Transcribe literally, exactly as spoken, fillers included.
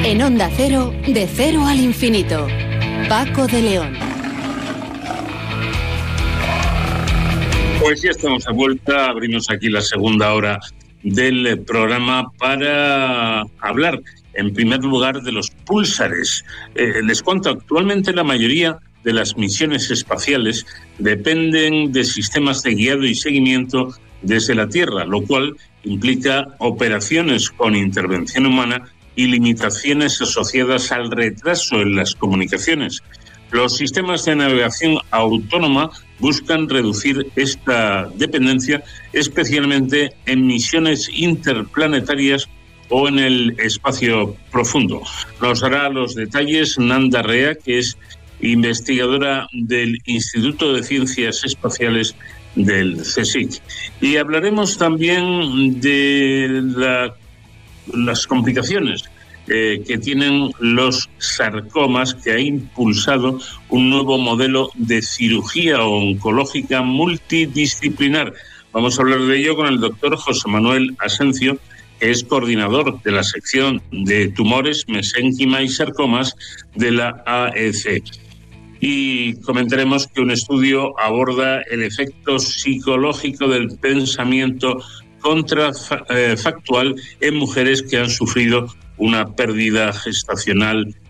En Onda Cero, de cero al infinito. Paco de León. Pues ya estamos de vuelta, abrimos aquí la segunda hora del programa para hablar, en primer lugar, de los púlsares. Eh, les cuento, actualmente la mayoría de las misiones espaciales dependen de sistemas de guiado y seguimiento desde la Tierra, lo cual implica operaciones con intervención humana y limitaciones asociadas al retraso en las comunicaciones. Los sistemas de navegación autónoma buscan reducir esta dependencia, especialmente en misiones interplanetarias o en el espacio profundo. Nos dará los detalles Nanda Rea, que es investigadora del Instituto de Ciencias Espaciales del CSIC. Y hablaremos también de la, las complicaciones Eh, que tienen los sarcomas, que ha impulsado un nuevo modelo de cirugía oncológica multidisciplinar. Vamos a hablar de ello con el doctor José Manuel Asencio, que es coordinador de la sección de tumores, mesénquima y sarcomas de la A E C. Y comentaremos que un estudio aborda el efecto psicológico del pensamiento contrafactual en mujeres que han sufrido una pérdida gestacional